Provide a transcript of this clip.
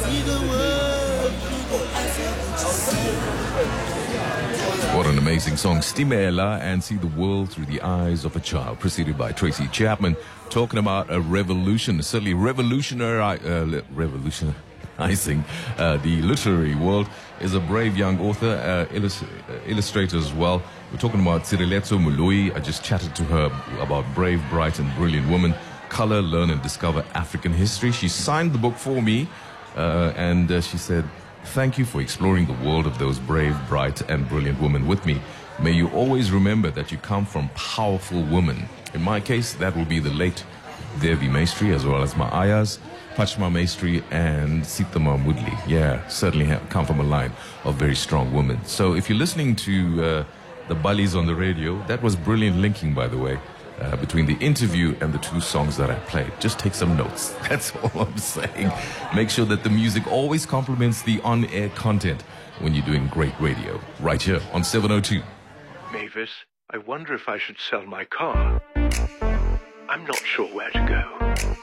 What an amazing song. Stimela and See the World Through the Eyes of a Child, preceded by Tracy Chapman, talking about a revolution, certainly revolutionizing the literary world. Is a brave young author, illustrator as well. We're talking about Tshireletso Moloi. I just chatted to her about Brave, Bright and Brilliant Woman, Color, Learn and Discover African History. She signed the book for me and she said, "Thank you for exploring the world of those brave, bright and brilliant women with me. May you always remember that you come from powerful women." In my case, that will be the late Devi Maestri, as well as my ayahs, Pachma Maestri and Sitama Mudli. Yeah, certainly come from a line of very strong women. So if you're listening to the Balis on the radio, that was brilliant linking, by the way, between the interview and the two songs that I played. Just take some notes. That's all I'm saying. Make sure that the music always complements the on-air content when you're doing great radio. Right here on 702. Mavis, I wonder if I should sell my car. I'm not sure where to go.